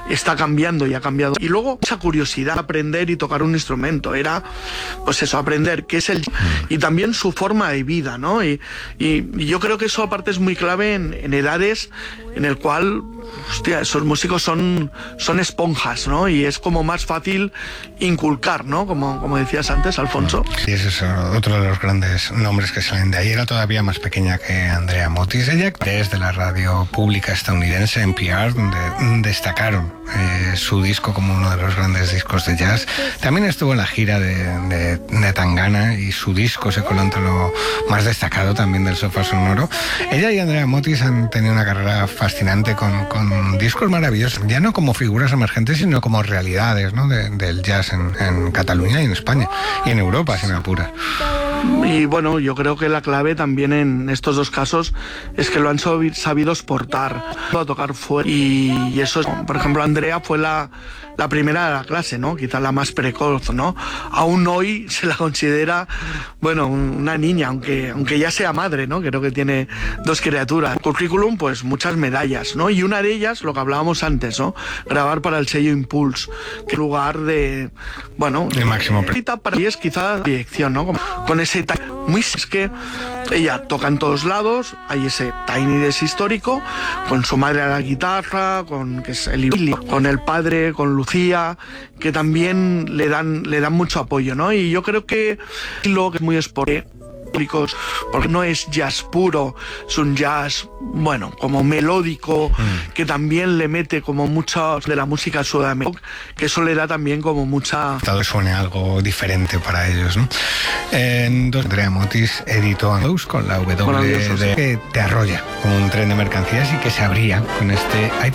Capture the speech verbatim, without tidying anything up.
está cambiando y ha cambiado. Y luego esa curiosidad de aprender y tocar un instrumento, era pues eso, aprender qué es el y también su forma de vida, ¿no? Y, y, y yo creo que eso aparte es muy clave en, en edades en el cual, hostia, esos músicos son, son esponjas, ¿no? Y es como más fácil inculcar, ¿no? Como, como decías antes, Alfonso. Sí, ese es otro de los grandes nombres que salen de ahí. Era todavía más pequeña que Andrea Motis. Ella es de la radio pública estadounidense N P R, donde destacaron eh, su disco como uno de los grandes discos de jazz. También estuvo en la gira de, de, de Tangana y su disco se coló entre lo más destacado también del sofá sonoro. Ella y Andrea Motis han tenido una carrera fascinante con, con discos maravillosos, ya no como figuras emergentes, sino como realidades, ¿no? de, del jazz en, en Cataluña y en España y en Europa, si me apuras. Y bueno, yo creo que la clave también en estos dos casos es que lo han sabido exportar, a tocar fuera. Y, y eso es, por ejemplo, Andrea fue la, la primera de la clase, ¿no? Quizá la más precoz, ¿no? Aún hoy se la considera, bueno, una niña, aunque, aunque ya sea madre, ¿no? Creo que tiene dos criaturas. Currículum, pues muchas medallas, ¿no? Y una de ellas, lo que hablábamos antes, ¿no? Grabar para el sello Impulse, que es lugar de, bueno, de máximo para y es quizá dirección, ¿no? Con, con ese muy es que ella toca en todos lados, hay ese Tiny Desk histórico, con su madre a la guitarra, con que es el con el padre, con Lucía, que también le dan le dan mucho apoyo, ¿no? Y yo creo que lo que es muy esporte, porque no es jazz puro, es un jazz, bueno, como melódico, mm. que también le mete como mucha de la música sudamericana, que eso le da también como mucha... Todo suene algo diferente para ellos, ¿no? En dos, Andrea Motis editó Andous con la W D, que te arrolla como un tren de mercancías y que se abría con este I